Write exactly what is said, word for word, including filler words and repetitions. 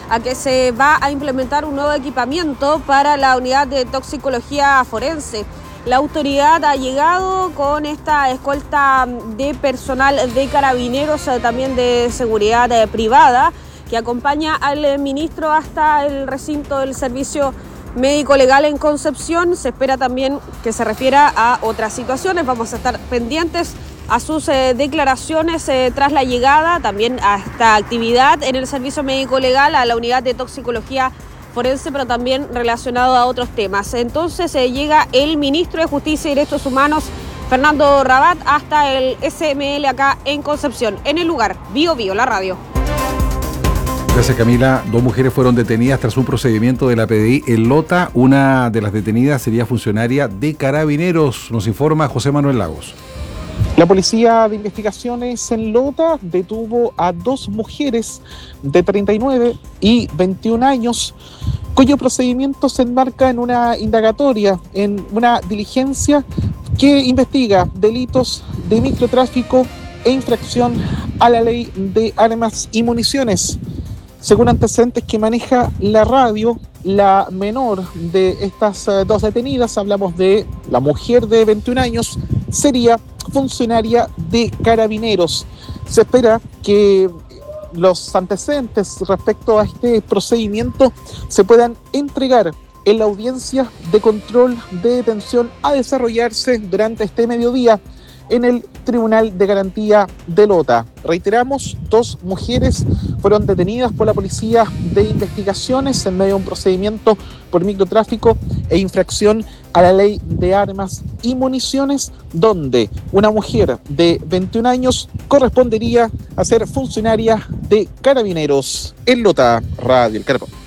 a que se va a implementar un nuevo equipamiento para la unidad de toxicología forense. La autoridad ha llegado con esta escolta de personal de carabineros, también de seguridad privada, que acompaña al ministro hasta el recinto del servicio médico legal en Concepción. Se espera también que se refiera a otras situaciones. Vamos a estar pendientes a sus eh, declaraciones eh, tras la llegada, también a esta actividad en el servicio médico legal, a la unidad de toxicología forense, pero también relacionado a otros temas. Entonces eh, llega el ministro de Justicia y Derechos Humanos, Fernando Rabat, hasta el S M L acá en Concepción. En el lugar, Bio Bio, la radio. Gracias, Camila. Dos mujeres fueron detenidas tras un procedimiento de la P D I en Lota. Una de las detenidas sería funcionaria de Carabineros. Nos informa José Manuel Lagos. La Policía de Investigaciones en Lota detuvo a dos mujeres de treinta y nueve y veintiún años, cuyo procedimiento se enmarca en una indagatoria, en una diligencia que investiga delitos de microtráfico e infracción a la ley de armas y municiones. Según antecedentes que maneja la radio, la menor de estas dos detenidas, hablamos de la mujer de veintiún años, sería funcionaria de Carabineros. Se espera que los antecedentes respecto a este procedimiento se puedan entregar en la audiencia de control de detención a desarrollarse durante este mediodía en el Tribunal de Garantía de Lota. Reiteramos, dos mujeres fueron detenidas por la Policía de Investigaciones en medio de un procedimiento por microtráfico e infracción a la ley de armas y municiones, donde una mujer de veintiún años correspondería a ser funcionaria de Carabineros en Lota. Radio El Carpo.